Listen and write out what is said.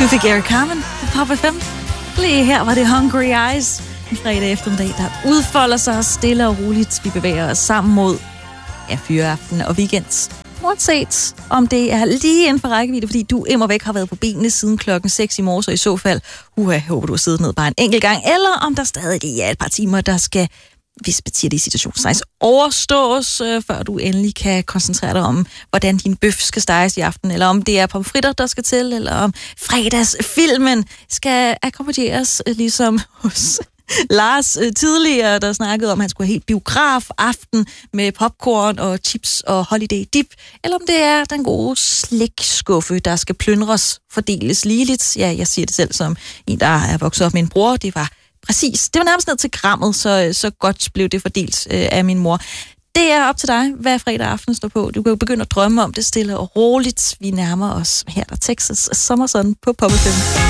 Du fik Eric Carmen på Pop FM. Lige her var det Hungry Eyes. En fredag eftermiddag, der udfolder sig stille og roligt. Vi bevæger os sammen mod fyreaften og weekend. Uanset om det er lige inden for rækkevidde, fordi du immervæk har været på benene siden klokken 6 i morges, og i så fald, jeg håber, du har siddet ned bare en enkelt gang, eller om der stadig lige er et par timer, der skal, hvis betyder det i situationstegn, overstås, før du endelig kan koncentrere dig om, hvordan din bøf skal steges i aften, eller om det er pomfritter, der skal til, eller om fredagsfilmen skal akkompagneres, ligesom hos Lars tidligere, der snakkede om, at han skulle have helt biografaften med popcorn og chips og holiday dip, eller om det er den gode slikskuffe, der skal plyndres, fordeles ligeligt. Ja, jeg siger det selv som en, der er vokset op med en bror. Det var nærmest ned til grammet, så godt blev det fordelt af min mor. Det er op til dig, hvad fredag aften står på. Du kan jo begynde at drømme om det stille og roligt. Vi nærmer os her, der Texas Summer Sun på Pop FM.